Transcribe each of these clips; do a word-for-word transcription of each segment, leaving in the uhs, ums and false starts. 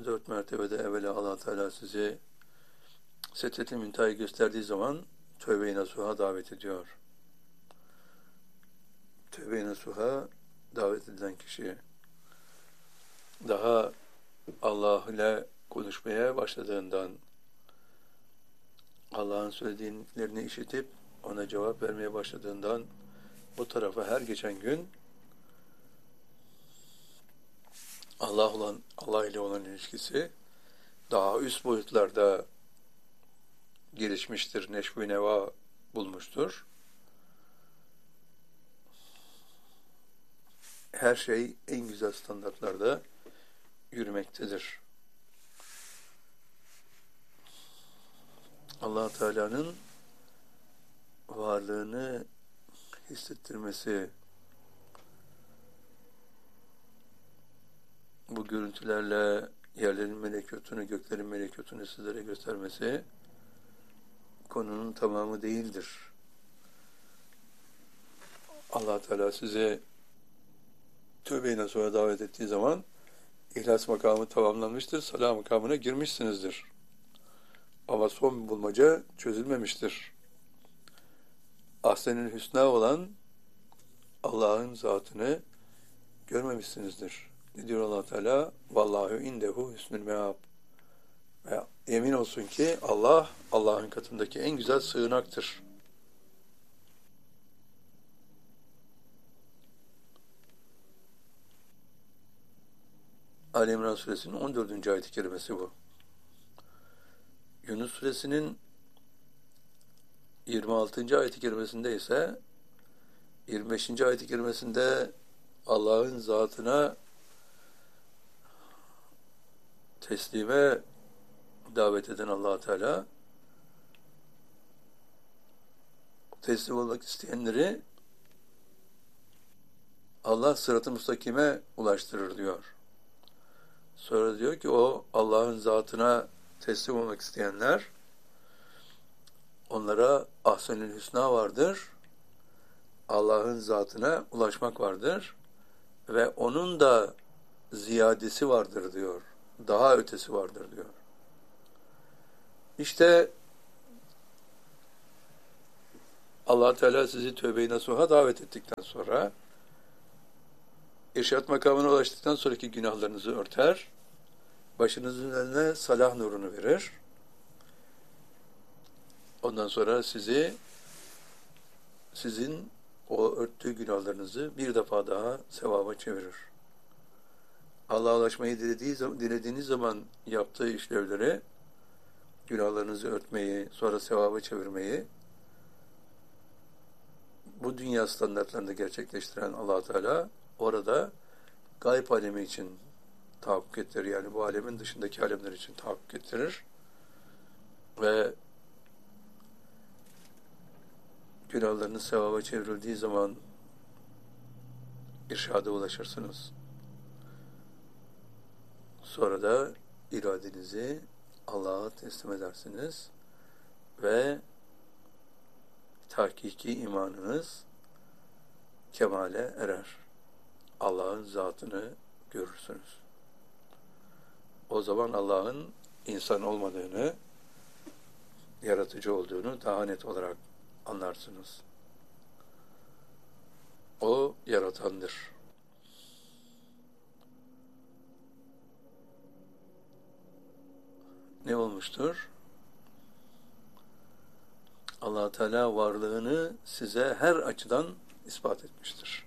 o dört mertebede evvela Allah Teala sizi Sedret-i Münteha'yı gösterdiği zaman tövbe-i nasuha davet ediyor. Tövbe-i nasuha davet edilen kişi daha Allah ile konuşmaya başladığından, Allah'ın söylediğlerini işitip ona cevap vermeye başladığından bu tarafa her geçen gün Allah olan Allah ile olan ilişkisi daha üst boyutlarda gelişmiştir, neşv-i neva bulmuştur. Her şey en güzel standartlarda yürümektedir. Allah Teala'nın varlığını hissettirmesi, bu görüntülerle yerlerin melekutunu, göklerin melekutunu sizlere göstermesi konunun tamamı değildir. Allah Teala size tövbe-i nasuha davet ettiği zaman İhlas makamı tamamlanmıştır, salah makamına girmişsinizdir. Ama son bulmaca çözülmemiştir. Ahsen-ül hüsna olan Allah'ın zatını görmemişsinizdir. Ne diyor Allah Teala? Vallahu indehu hüsnül meab. Ve yemin olsun ki Allah, Allah'ın katındaki en güzel sığınaktır. Ali İmran Suresinin on dördüncü ayet-i kerimesi bu. Yunus Suresinin yirmi altıncı ayet-i kerimesinde ise yirmi beşinci ayet-i kerimesinde Allah'ın zatına teslime davet eden Allah Teala teslim olmak isteyenleri Allah sırat-ı müstakime ulaştırır diyor. Sonra diyor ki o Allah'ın zatına teslim olmak isteyenler, onlara ahsen-ül hüsna vardır, Allah'ın zatına ulaşmak vardır ve onun da ziyadesi vardır diyor. Daha ötesi vardır diyor. İşte Allah Teala sizi tövbe-i nasuha davet ettikten sonra, irşat makamına ulaştıktan sonraki günahlarınızı örter, başınızın üzerine salah nurunu verir. Ondan sonra sizi, sizin o örttüğü günahlarınızı bir defa daha sevaba çevirir. Allah'a ulaşmayı dilediği zaman, dilediğiniz zaman yaptığı işlevleri, günahlarınızı örtmeyi, sonra sevaba çevirmeyi, bu dünya standartlarında gerçekleştiren Allah Teala orada gayb alemi için tahakkuk ettirir. Yani bu alemin dışındaki alemler için tahakkuk ettirir. Ve günahlarınız sevaba çevrildiği zaman irşada ulaşırsınız. Sonra da iradenizi Allah'a teslim edersiniz ve tahkiki imanınız kemale erer. Allah'ın zatını görürsünüz. O zaman Allah'ın insan olmadığını, yaratıcı olduğunu daha net olarak anlarsınız. O yaratandır. Ne olmuştur? Allah Teala varlığını size her açıdan ispat etmiştir.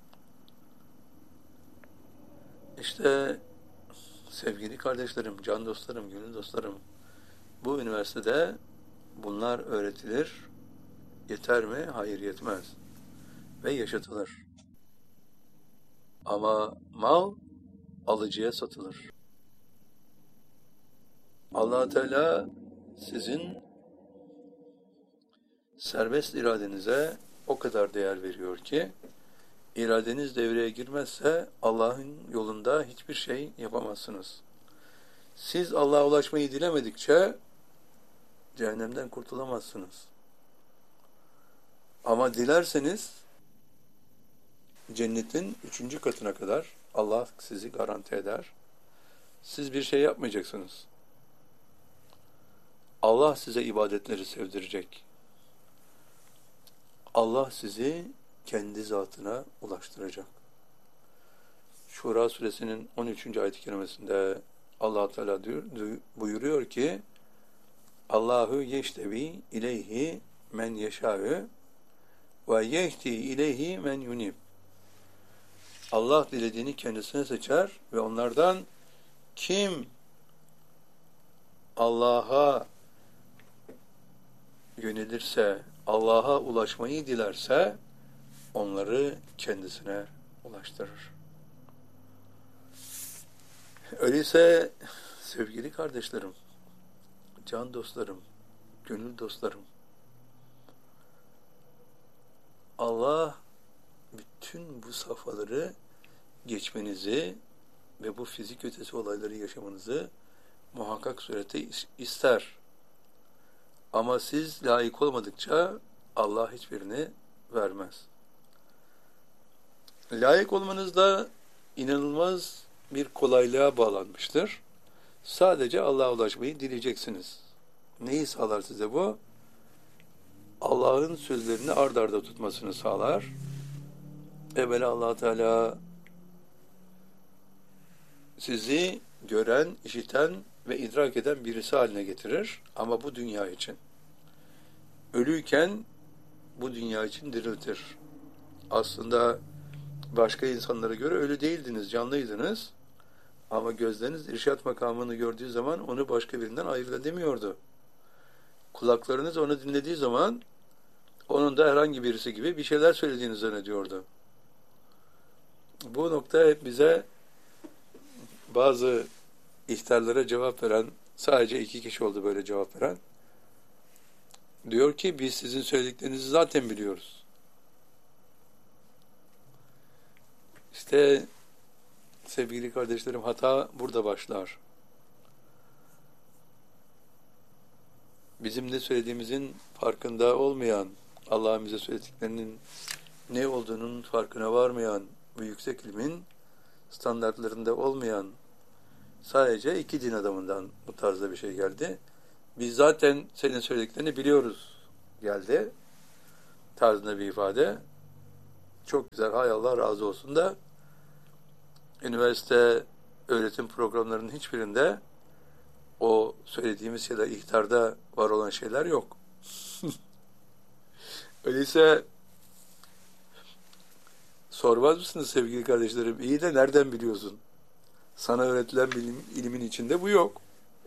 İşte sevgili kardeşlerim, can dostlarım, gönül dostlarım, bu üniversitede bunlar öğretilir. Yeter mi? Hayır, yetmez. Ve yaşatılır. Ama mal alıcıya satılır. Allah Teala sizin serbest iradenize o kadar değer veriyor ki, iradeniz devreye girmezse Allah'ın yolunda hiçbir şey yapamazsınız. Siz Allah'a ulaşmayı dilemedikçe cehennemden kurtulamazsınız. Ama dilerseniz cennetin üçüncü katına kadar Allah sizi garanti eder. Siz bir şey yapmayacaksınız. Allah size ibadetleri sevdirecek. Allah sizi kendi zatına ulaştıracak. Şura suresinin on üçüncü ayet-i kerimesinde Allah Teala diyor, buyuruyor ki Allahu yeştevi ileyhi men yeşâ'ü ve yehdi ileyhi men yunib. Allah dilediğini kendisine seçer ve onlardan kim Allah'a yönelirse, Allah'a ulaşmayı dilerse onları kendisine ulaştırır. Öyleyse sevgili kardeşlerim, can dostlarım, gönül dostlarım, Allah bütün bu safhaları geçmenizi ve bu fizik ötesi olayları yaşamanızı muhakkak surette ister. Ama siz layık olmadıkça Allah hiçbirini vermez. Layık olmanız da inanılmaz bir kolaylığa bağlanmıştır. Sadece Allah'a ulaşmayı dileyeceksiniz. Neyi sağlar size bu? Allah'ın sözlerini ard arda tutmasını sağlar. Evvela Allah Teala sizi gören, işiten ve idrak eden birisi haline getirir. Ama bu dünya için. Ölüyken bu dünya için diriltir. Aslında başka insanlara göre ölü değildiniz, canlıydınız. Ama gözleriniz irşat makamını gördüğü zaman onu başka birinden ayırt edemiyordu. Kulaklarınız onu dinlediği zaman onun da herhangi birisi gibi bir şeyler söylediğini zannediyordu. Bu nokta hep bize bazı ihtarlara cevap veren, sadece iki kişi oldu böyle cevap veren. Diyor ki biz sizin söylediklerinizi zaten biliyoruz. İşte sevgili kardeşlerim, hata burada başlar. Bizim ne söylediğimizin farkında olmayan, Allah'ın bize söylediklerinin ne olduğunun farkına varmayan, bu yüksek ilmin standartlarında olmayan sadece iki din adamından bu tarzda bir şey geldi. Biz zaten senin söylediklerini biliyoruz geldi tarzında bir ifade. Çok güzel, hay Allah razı olsun da üniversite öğretim programlarının hiçbirinde o söylediğimiz şeyler, ihtarda var olan şeyler yok. Öyleyse sormaz mısınız sevgili kardeşlerim? İyi de nereden biliyorsun? Sana öğretilen bilim, ilimin içinde bu yok.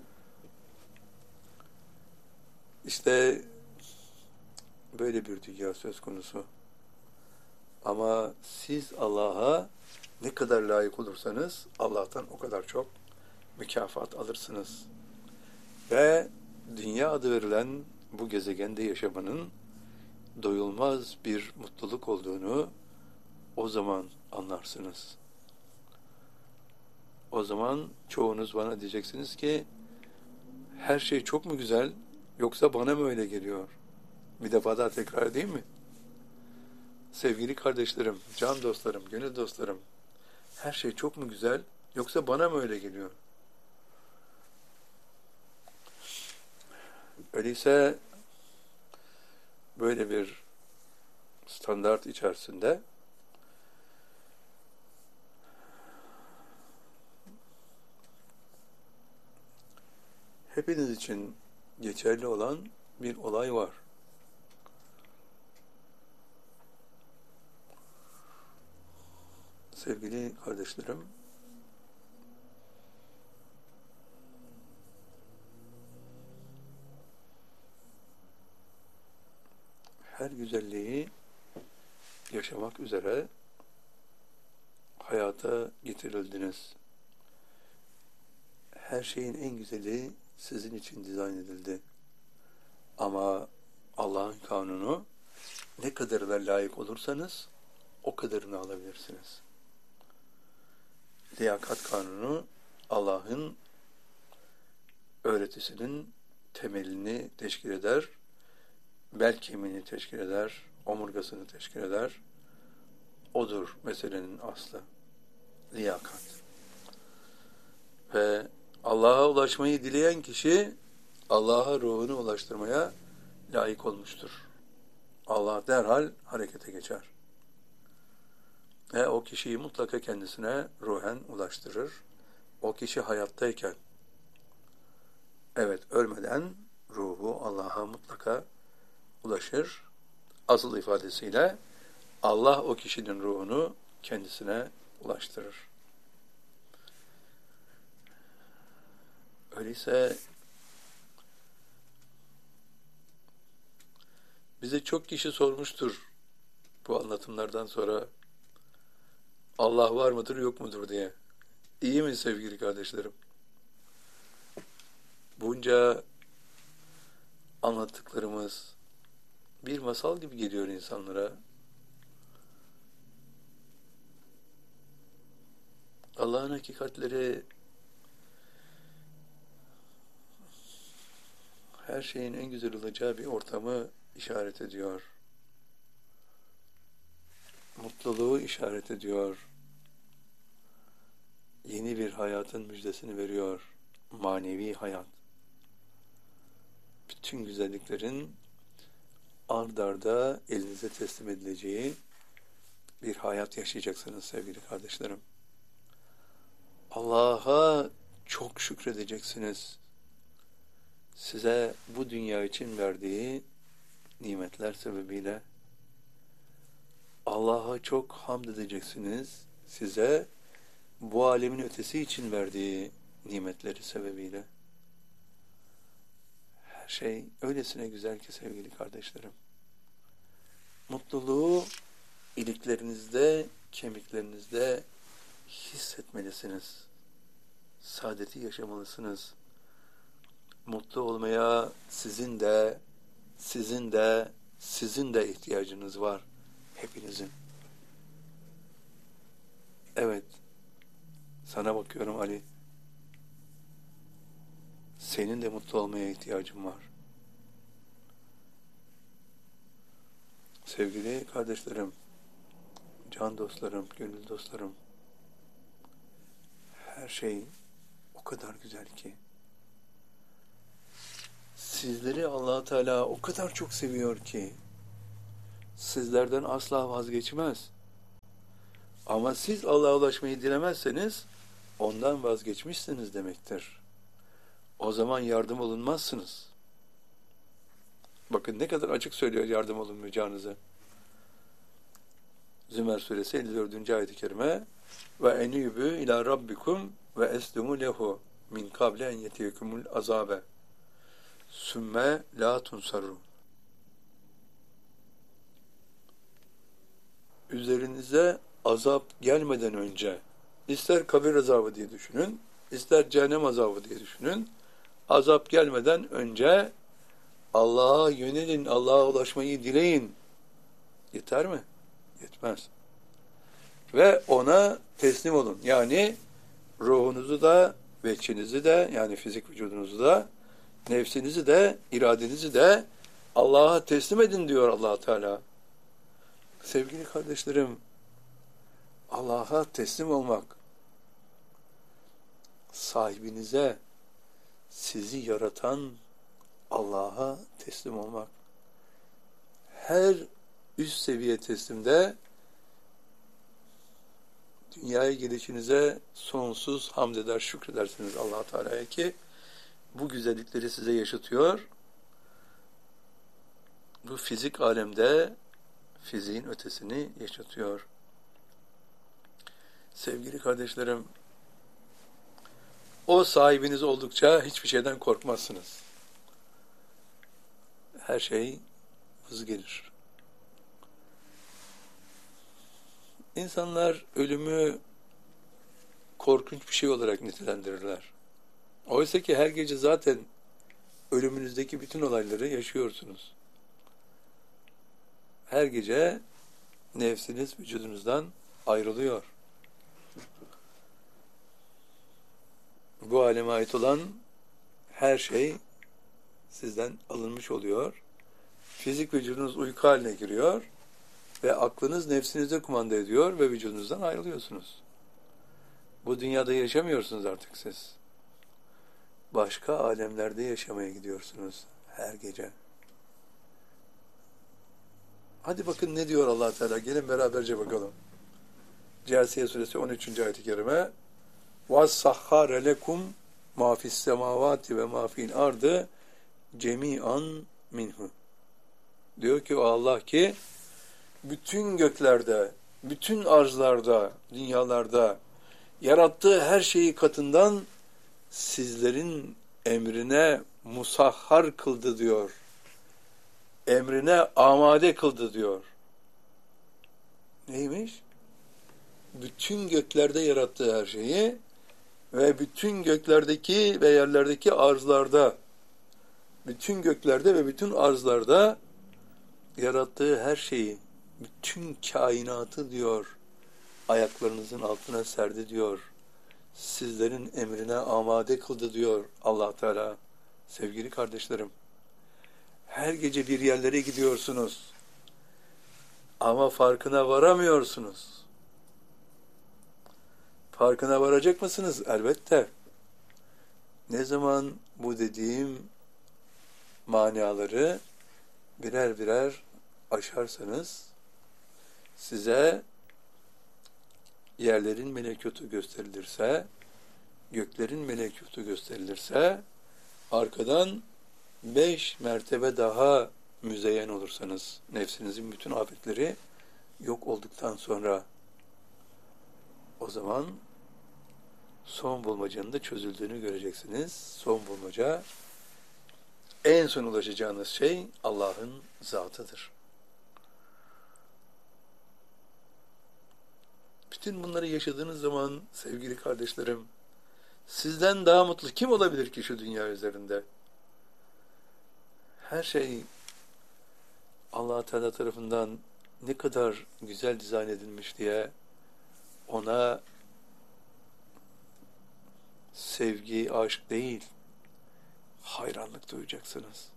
İşte böyle bir dünya söz konusu. Ama siz Allah'a ne kadar layık olursanız Allah'tan o kadar çok mükafat alırsınız. Ve dünya adı verilen bu gezegende yaşamanın doyulmaz bir mutluluk olduğunu o zaman anlarsınız. O zaman çoğunuz bana diyeceksiniz ki her şey çok mu güzel yoksa bana mı öyle geliyor? Bir defa daha tekrar edeyim mi? Sevgili kardeşlerim, can dostlarım, gönül dostlarım, her şey çok mu güzel yoksa bana mı öyle geliyor? Öyleyse böyle bir standart içerisinde hepiniz için geçerli olan bir olay var. Sevgili kardeşlerim, her güzelliği yaşamak üzere hayata getirildiniz. Her şeyin en güzeli sizin için dizayn edildi. Ama Allah'ın kanunu ne kadarına layık olursanız o kadarını alabilirsiniz. Liyakat kanunu Allah'ın öğretisinin temelini teşkil eder, bel kemiğini teşkil eder, omurgasını teşkil eder. Odur meselenin aslı. Liyakat. Ve Allah'a ulaşmayı dileyen kişi Allah'a ruhunu ulaştırmaya layık olmuştur. Allah derhal harekete geçer. Ve o kişiyi mutlaka kendisine ruhen ulaştırır. O kişi hayattayken, evet ölmeden ruhu Allah'a mutlaka ulaşır. Asıl ifadesiyle Allah o kişinin ruhunu kendisine ulaştırır. Öyleyse bize çok kişi sormuştur bu anlatımlardan sonra Allah var mıdır yok mudur diye. İyi mi sevgili kardeşlerim? Bunca anlattıklarımız bir masal gibi geliyor insanlara. Allah'ın hakikatleri her şeyin en güzel olacağı bir ortamı işaret ediyor. Mutluluğu işaret ediyor. Yeni bir hayatın müjdesini veriyor. Manevi hayat. Bütün güzelliklerin ard arda elinize teslim edileceği bir hayat yaşayacaksınız sevgili kardeşlerim. Allah'a çok şükredeceksiniz. Size bu dünya için verdiği nimetler sebebiyle Allah'a çok hamd edeceksiniz. Size bu alemin ötesi için verdiği nimetleri sebebiyle. Her şey öylesine güzel ki sevgili kardeşlerim. Mutluluğu iliklerinizde, kemiklerinizde hissetmelisiniz. Saadeti yaşamalısınız. Mutlu olmaya sizin de, sizin de, sizin de ihtiyacınız var. Hepinizin. Evet. Sana bakıyorum Ali. Senin de mutlu olmaya ihtiyacın var. Sevgili kardeşlerim, can dostlarım, gönül dostlarım, her şey o kadar güzel ki. Sizleri Allah Teala o kadar çok seviyor ki, sizlerden asla vazgeçmez. Ama siz Allah'a ulaşmayı dilemezseniz, ondan vazgeçmişsiniz demektir. O zaman yardım olunmazsınız. Bakın ne kadar açık söylüyor yardım olunmayacağınızı. Zümer suresi elli dördüncü ayet-i kerime ve enübü ila rabbikum ve eslimu lehu min kable en yetiyekumul azabe sümme la tunsarun. Üzerinize azap gelmeden önce ister kabir azabı diye düşünün, ister cehennem azabı diye düşünün, azap gelmeden önce Allah'a yönelin, Allah'a ulaşmayı dileyin. Yeter mi? Yetmez. Ve ona teslim olun. Yani ruhunuzu da, veçinizi de, yani fizik vücudunuzu da, nefsinizi de, iradenizi de Allah'a teslim edin diyor Allah Teala. Sevgili kardeşlerim, Allah'a teslim olmak, sahibinize, sizi yaratan Allah'a teslim olmak. Her üst seviye teslimde dünyaya gelişinize sonsuz hamd eder, şükredersiniz Allah Teala'ya ki bu güzellikleri size yaşatıyor. Bu fizik alemde fiziğin ötesini yaşatıyor. Sevgili kardeşlerim, o sahibiniz oldukça hiçbir şeyden korkmazsınız. Her şey vız gelir. İnsanlar ölümü korkunç bir şey olarak nitelendirirler. Oysa ki her gece zaten ölümünüzdeki bütün olayları yaşıyorsunuz. Her gece nefsiniz vücudunuzdan ayrılıyor. Bu aleme ait olan her şey sizden alınmış oluyor. Fizik vücudunuz uyku haline giriyor ve aklınız nefsinize kumanda ediyor ve vücudunuzdan ayrılıyorsunuz. Bu dünyada yaşamıyorsunuz artık siz. başka alemlerde yaşamaya gidiyorsunuz her gece. Hadi bakın ne diyor Allah Teala. Gelin beraberce bakalım. Câsiye suresi on üçüncü ayet-i kerime. وَسَخَّرَ لَكُمْ مَا فِي السَّمَاوَاتِ وَمَا فِي الْاَرْضِ جَمِيعًا minhu. Diyor ki o Allah ki bütün göklerde, bütün arzlarda, dünyalarda yarattığı her şeyi katından sizlerin emrine musahhar kıldı diyor. Emrine amade kıldı diyor. Neymiş? Bütün göklerde yarattığı her şeyi ve bütün göklerdeki ve yerlerdeki arzlarda, bütün göklerde ve bütün arzlarda yarattığı her şeyi, bütün kainatı diyor, ayaklarınızın altına serdi diyor. Sizlerin emrine amade kıldı diyor Allah Teala. Sevgili kardeşlerim, her gece bir yerlere gidiyorsunuz ama farkına varamıyorsunuz. Farkına varacak mısınız? Elbette. Ne zaman bu dediğim manaları birer birer aşarsanız size yerlerin melekutu gösterilirse, göklerin melekutu gösterilirse, arkadan beş mertebe daha müzeyyen olursanız, nefsinizin bütün afetleri yok olduktan sonra, o zaman son bulmacanın da çözüldüğünü göreceksiniz. Son bulmaca, en son ulaşacağınız şey Allah'ın zatıdır. Bütün bunları yaşadığınız zaman sevgili kardeşlerim, sizden daha mutlu kim olabilir ki şu dünya üzerinde? Her şey Allah Teala tarafından ne kadar güzel dizayn edilmiş diye ona sevgi, aşk değil, hayranlık duyacaksınız.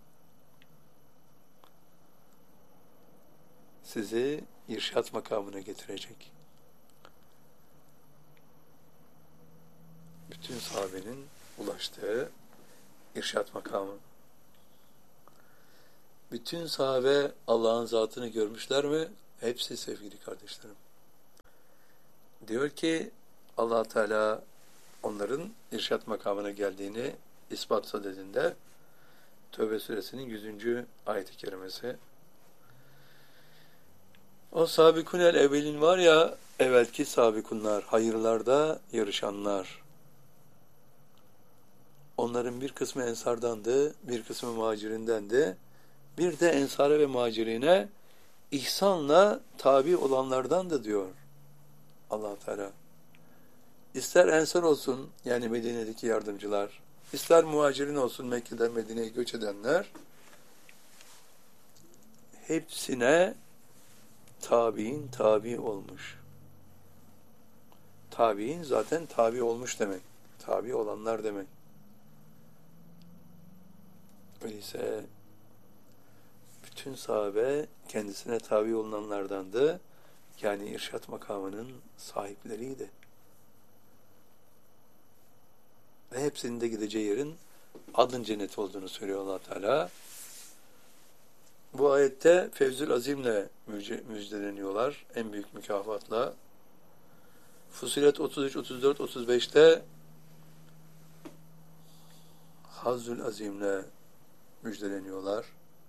Sizi irşat makamına getirecek. Bütün sahabenin ulaştığı irşat makamı. Bütün sahabe Allah'ın zatını görmüşler mi? Hepsi sevgili kardeşlerim. Diyor ki Allah Teala onların irşat makamına geldiğini ispat sadedinde Tövbe suresinin yüzüncü ayet-i kerimesi. O sabikunel evvelin var ya, evvelki sabikunlar, hayırlarda yarışanlar. Onların bir kısmı ensardandı, bir kısmı muhacirindendi. Bir de ensara ve muhacirine ihsanla tabi olanlardandı diyor Allah Teala. İster ensar olsun, yani Medine'deki yardımcılar, ister muhacirin olsun, Mekke'den Medine'ye göç edenler, hepsine tabi'in tabi olmuş. Tabi'in zaten tabi olmuş demek. Tabi olanlar demek. Öyleyse bütün sahabe kendisine tabi olunanlardandı. Yani irşat makamının sahipleriydi. Ve hepsinin de gideceği yerin adın cennet olduğunu söylüyor Allah Teala. Bu ayette Fevzül Azim'le müjdeleniyorlar. En büyük mükafatla. Fusilet otuz üç, otuz dört, otuz beşte Hazzül Azim'le müjdeleniyorlar.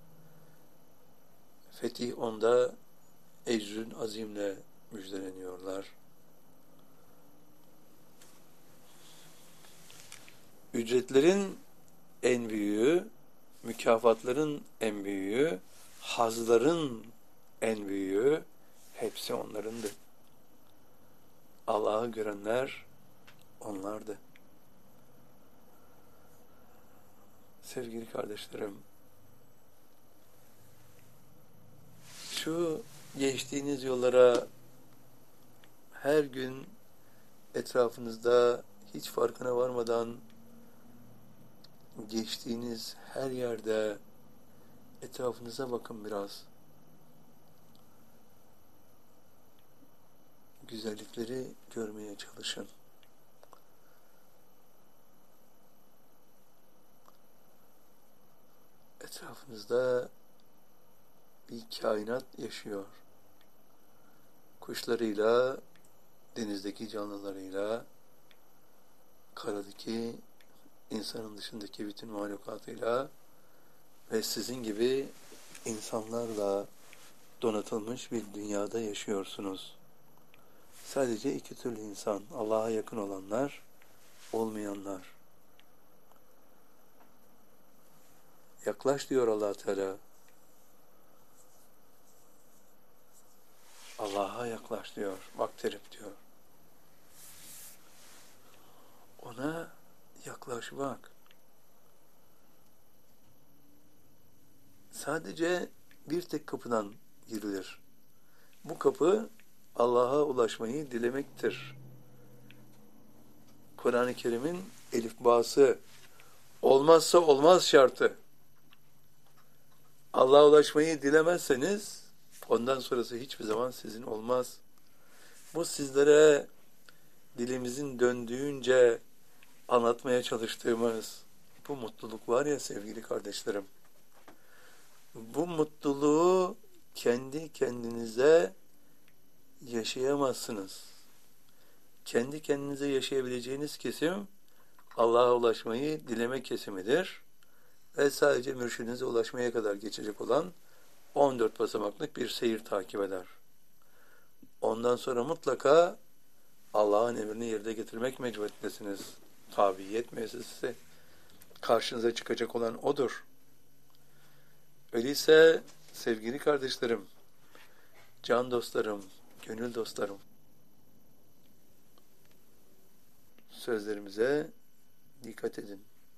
Fetih onda Ecrün Azim'le müjdeleniyorlar. Ücretlerin en büyüğü, mükafatların en büyüğü, hazların en büyüğü, hepsi onlarındı. Allah'ı görenler onlardı. Sevgili kardeşlerim, şu geçtiğiniz yollara her gün etrafınızda hiç farkına varmadan geçtiğiniz her yerde etrafınıza bakın biraz. Güzellikleri görmeye çalışın. Etrafınızda bir kainat yaşıyor. Kuşlarıyla, denizdeki canlılarıyla, karadaki insanın dışındaki bütün mahlukatıyla ve sizin gibi insanlarla donatılmış bir dünyada yaşıyorsunuz. Sadece iki türlü insan, Allah'a yakın olanlar, olmayanlar. Yaklaş diyor Allah Teala. Allah'a yaklaş diyor, vakterip diyor. Ona yaklaşmak. Sadece bir tek kapıdan girilir. Bu kapı Allah'a ulaşmayı dilemektir. Kur'an-ı Kerim'in elifbası, olmazsa olmaz şartı. Allah'a ulaşmayı dilemezseniz ondan sonrası hiçbir zaman sizin olmaz. Bu sizlere dilimizin döndüğünce anlatmaya çalıştığımız bu mutluluk var ya sevgili kardeşlerim. Bu mutluluğu kendi kendinize yaşayamazsınız. Kendi kendinize yaşayabileceğiniz kesim Allah'a ulaşmayı dileme kesimidir. Ve sadece mürşidinize ulaşmaya kadar geçecek olan on dört basamaklık bir seyir takip eder. Ondan sonra mutlaka Allah'ın emrini yerine getirmek mecburiyetindesiniz. Tabiyet müessesesi karşınıza çıkacak olan odur. Öyleyse sevgili kardeşlerim, can dostlarım, gönül dostlarım, sözlerimize dikkat edin.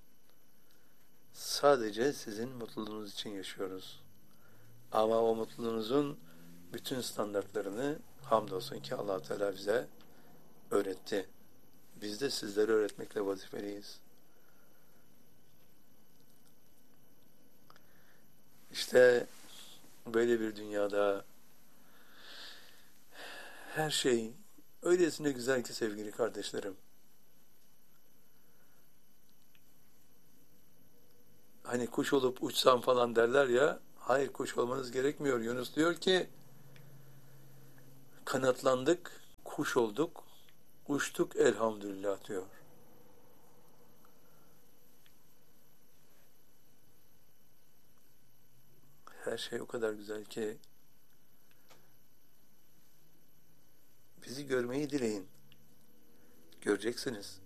Sadece sizin mutluluğunuz için yaşıyoruz. Ama o mutluluğunuzun bütün standartlarını hamdolsun ki Allah Teala bize öğretti. Biz de sizlere öğretmekle vazifeliyiz. İşte böyle bir dünyada her şey öylesine güzel ki sevgili kardeşlerim. Hani kuş olup uçsam falan derler ya, hayır kuş olmanız gerekmiyor. Yunus diyor ki, kanatlandık, kuş olduk, uçtuk elhamdülillah diyor. Her şey o kadar güzel ki, bizi görmeyi dileyin. Göreceksiniz.